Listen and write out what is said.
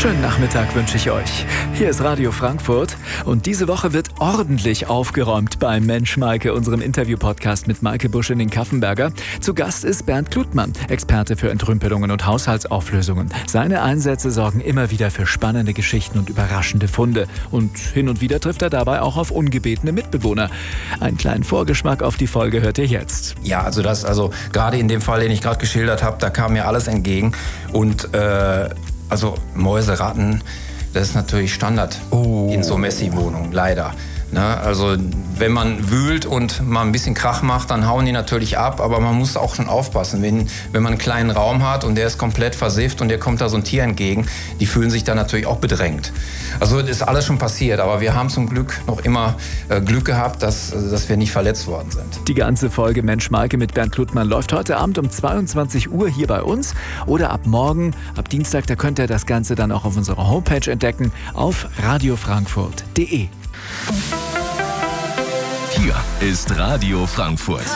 Schönen Nachmittag wünsche ich euch. Hier ist Radio Frankfurt und diese Woche wird ordentlich aufgeräumt bei Mensch Maike, unserem Interview-Podcast mit Maike Buschelin-Kaffenberger. Zu Gast ist Bernd Klutmann, Experte für Entrümpelungen und Haushaltsauflösungen. Seine Einsätze sorgen immer wieder für spannende Geschichten und überraschende Funde. Und hin und wieder trifft er dabei auch auf ungebetene Mitbewohner. Einen kleinen Vorgeschmack auf die Folge hört ihr jetzt. Ja, also gerade in dem Fall, den ich gerade geschildert habe, da kam mir alles entgegen. Und also Mäuse, Ratten, das ist natürlich Standard in so Messi-Wohnungen, leider. Ne? Also wenn man wühlt und mal ein bisschen Krach macht, dann hauen die natürlich ab, aber man muss auch schon aufpassen. Wenn man einen kleinen Raum hat und der ist komplett versifft und der kommt da so ein Tier entgegen, die fühlen sich dann natürlich auch bedrängt. Also das ist alles schon passiert, aber wir haben zum Glück noch immer Glück gehabt, dass wir nicht verletzt worden sind. Die ganze Folge Mensch Maike mit Bernd Klutmann läuft heute Abend um 22 Uhr hier bei uns oder ab morgen, ab Dienstag, da könnt ihr das Ganze dann auch auf unserer Homepage entdecken, auf radiofrankfurt.de. Hier ist Radio Frankfurt.